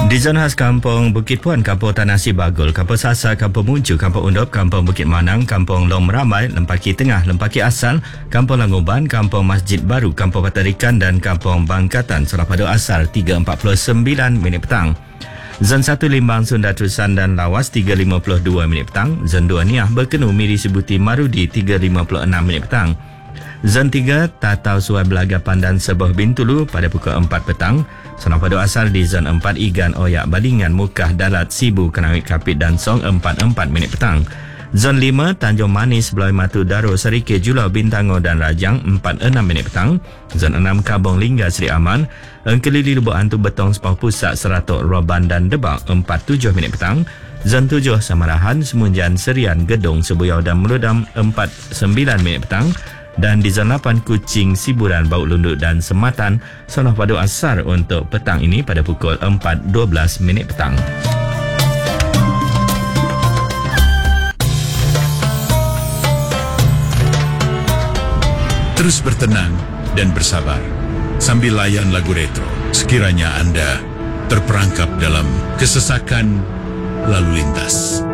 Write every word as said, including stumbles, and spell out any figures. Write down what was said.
Di zona khas Kampung Bukit Puan, Kampung Tanah Sibagul, Kampung Sasa, Kampung Muncu, Kampung Undop, Kampung Bukit Manang, Kampung Long Meramai, Lempaki Tengah, Lempaki Asal, Kampung Langoban, Kampung Masjid Baru, Kampung Patarikan dan Kampung Bangkatan. Salah pada asar tiga empat puluh sembilan minit petang. Zon satu Limbang, Sunda Terusan dan Lawas tiga lima puluh dua minit petang. Zon dua Niah, Berkenu, Miri Sebuti, Marudi tiga lima puluh enam minit petang. Zon tiga Tatau, Suai Belagapan dan Sebuah Bintulu pada pukul empat petang. Salam pada asal di Zon empat Igan, Oyak, Balingan, Mukah, Dalat, Sibu, Kenawit, Kapit dan Song empat empat minit petang. Zon lima Tanjung Manis, Beloi Matu, Daro, Serikit, Julau, Bintango dan Rajang empat enam minit petang. Zon enam Kabong, Lingga, Seri Aman, Engkelili, Lubuk Antu, Betong, Sepah Pusat, Seratok, Roban dan Debak empat tujuh minit petang. Zon tujuh Samarahan, Semunjan, Serian, Gedong, Sebuyau dan Meludam empat sembilan minit petang. Dan di zon lapan Kuching, Siburan, Bau Lunduk dan Sematan Sonoh Padu Asar untuk petang ini pada pukul empat dua belas minit petang. Terus bertenang dan bersabar sambil layan lagu retro sekiranya anda terperangkap dalam kesesakan lalu lintas.